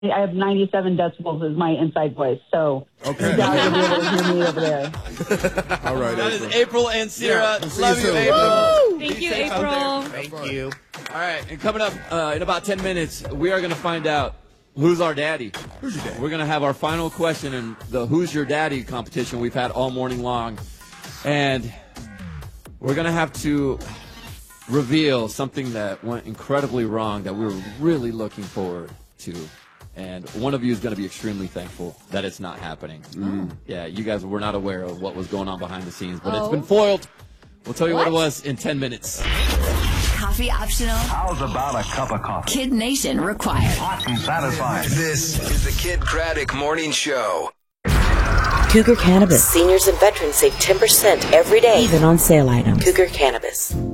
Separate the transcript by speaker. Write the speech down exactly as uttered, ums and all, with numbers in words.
Speaker 1: I have ninety-seven decibels as my inside voice, so
Speaker 2: okay.
Speaker 1: I doubt you'll be able to hear me over there.
Speaker 2: All right,
Speaker 3: That
Speaker 2: April.
Speaker 3: is April and Sierra.
Speaker 2: Yeah,
Speaker 3: Love
Speaker 2: you
Speaker 3: you,
Speaker 2: soon.
Speaker 3: April.
Speaker 4: Thank
Speaker 3: Be
Speaker 4: you,
Speaker 3: safe out
Speaker 4: April.
Speaker 3: there.
Speaker 5: Thank you.
Speaker 3: All right, and coming up uh, in about ten minutes, we are going to find out who's our daddy.
Speaker 2: Who's your daddy?
Speaker 3: We're going to have our final question in the Who's Your Daddy competition we've had all morning long. And we're going to have to reveal something that went incredibly wrong that we were really looking forward to. And one of you is going to be extremely thankful that it's not happening. Mm. Yeah, you guys were not aware of what was going on behind the scenes, but
Speaker 4: oh.
Speaker 3: it's been foiled. We'll tell you what,
Speaker 4: What?
Speaker 3: it was in ten minutes.
Speaker 6: Coffee optional.
Speaker 7: How's about a cup of coffee?
Speaker 6: Kid Nation required.
Speaker 7: Hot and satisfying.
Speaker 8: This is the Kid Craddock Morning Show.
Speaker 9: Cougar Cannabis. Seniors and veterans save ten percent every day, even on sale items. Cougar Cannabis.